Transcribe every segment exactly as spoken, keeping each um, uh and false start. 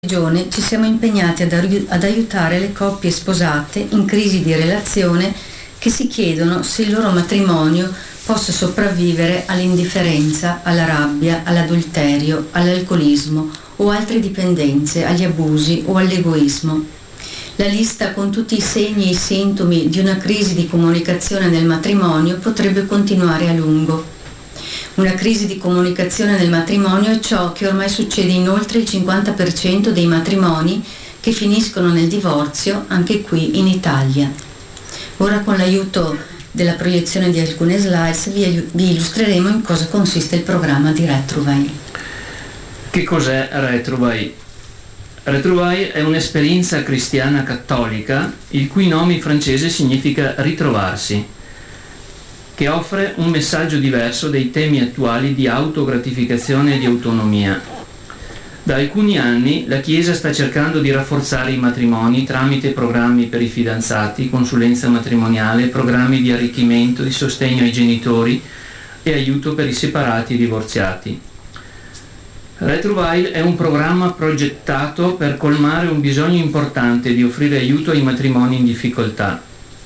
Regione ci siamo impegnati ad, ai- ad aiutare le coppie sposate in crisi di relazione che si chiedono se il loro matrimonio possa sopravvivere all'indifferenza, alla rabbia, all'adulterio, all'alcolismo o altre dipendenze, agli abusi o all'egoismo. La lista con tutti i segni e i sintomi di una crisi di comunicazione nel matrimonio potrebbe continuare a lungo. Una crisi di comunicazione nel matrimonio è ciò che ormai succede in oltre il cinquanta per cento dei matrimoni che finiscono nel divorzio, anche qui in Italia. Ora, con l'aiuto della proiezione di alcune slides, vi, vi illustreremo in cosa consiste il programma di Retrouvailles. Che cos'è Retrouvailles? Retrouvailles è un'esperienza cristiana cattolica il cui nome in francese significa ritrovarsi, che offre un messaggio diverso dei temi attuali di autogratificazione e di autonomia. Da alcuni anni la Chiesa sta cercando di rafforzare i matrimoni tramite programmi per i fidanzati, consulenza matrimoniale, programmi di arricchimento, di sostegno ai genitori e aiuto per i separati e divorziati. Retrouvailles è un programma progettato per colmare un bisogno importante di offrire aiuto ai matrimoni in difficoltà.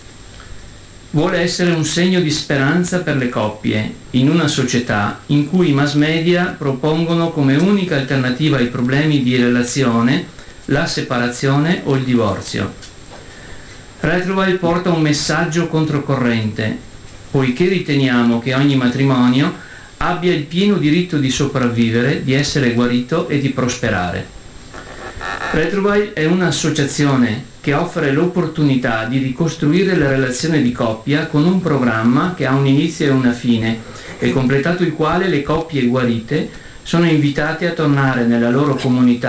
Vuole essere un segno di speranza per le coppie in una società in cui i mass media propongono come unica alternativa ai problemi di relazione la separazione o il divorzio. Retrouvailles porta un messaggio controcorrente, poiché riteniamo che ogni matrimonio abbia il pieno diritto di sopravvivere, di essere guarito e di prosperare. Retrouvailles è un'associazione che offre l'opportunità di ricostruire la relazione di coppia con un programma che ha un inizio e una fine e completato il quale le coppie guarite sono invitate a tornare nella loro comunità.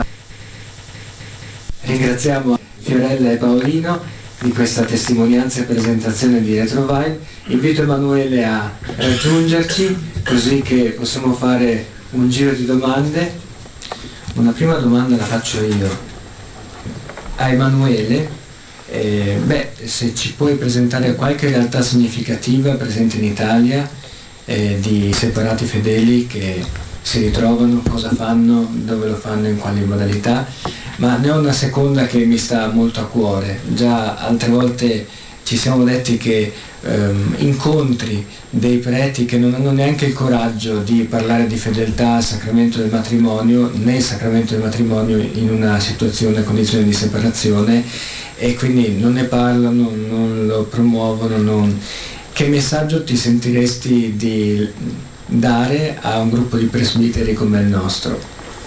Ringraziamo Fiorella e Paolino di questa testimonianza e presentazione di Retrouvailles. Invito Emanuele a raggiungerci così che possiamo fare un giro di domande. Una prima domanda la faccio io a Emanuele. Eh, beh, se ci puoi presentare qualche realtà significativa presente in Italia eh, di separati fedeli che si ritrovano, cosa fanno, dove lo fanno, in quali modalità. Ma ne ho una seconda che mi sta molto a cuore. Già altre volte ci siamo detti che ehm, incontri dei preti che non hanno neanche il coraggio di parlare di fedeltà al sacramento del matrimonio, né il sacramento del matrimonio in una situazione, condizione di separazione, e quindi non ne parlano, non lo promuovono. Non... Che messaggio ti sentiresti di dare a un gruppo di presbiteri come il nostro?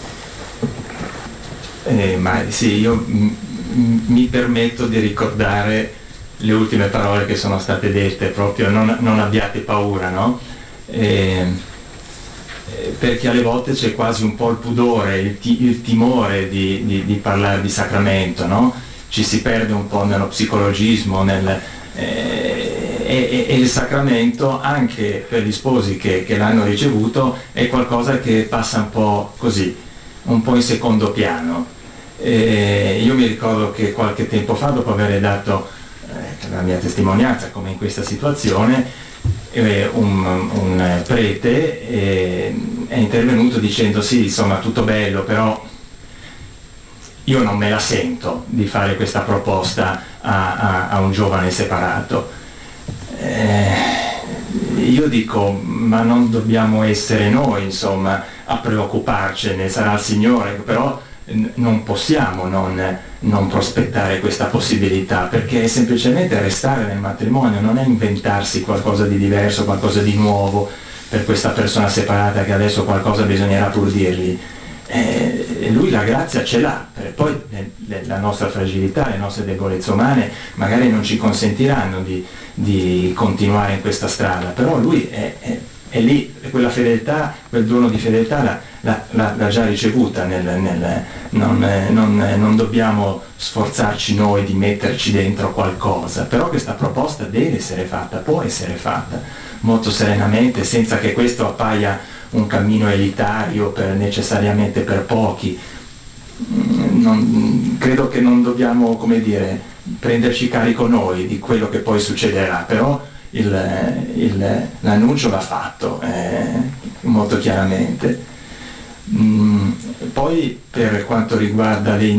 Eh, ma sì, io m- m- mi permetto di ricordare le ultime parole che sono state dette, proprio non, non abbiate paura, no? Eh, perché alle volte c'è quasi un po' il pudore, il, ti- il timore di, di, di parlare di sacramento, no? Ci si perde un po' nello psicologismo, nel, eh, e, e il sacramento, anche per gli sposi che, che l'hanno ricevuto, è qualcosa che passa un po' così, un po' in secondo piano. Eh, io mi ricordo che qualche tempo fa, dopo aver dato la mia testimonianza come in questa situazione, eh, un, un prete eh, è intervenuto dicendo: sì, insomma, tutto bello, però io non me la sento di fare questa proposta a, a, a un giovane separato. Eh, io dico, ma non dobbiamo essere noi, insomma, a preoccuparcene, sarà il Signore, però non possiamo non, non prospettare questa possibilità, perché è semplicemente restare nel matrimonio, non è inventarsi qualcosa di diverso, qualcosa di nuovo per questa persona separata che adesso qualcosa bisognerà pur dirgli. Eh, lui la grazia ce l'ha, poi eh, la nostra fragilità, le nostre debolezze umane magari non ci consentiranno di, di continuare in questa strada, però lui è, è, è lì, quella fedeltà, quel dono di fedeltà la, la, la, l'ha già ricevuta, nel, nel, non, non, non dobbiamo sforzarci noi di metterci dentro qualcosa, però questa proposta deve essere fatta, può essere fatta molto serenamente, senza che questo appaia un cammino elitario per, necessariamente per pochi. Non, credo che non dobbiamo, come dire, prenderci carico noi di quello che poi succederà, però il, il, l'annuncio va fatto eh, molto chiaramente. Mm, Poi per quanto riguarda le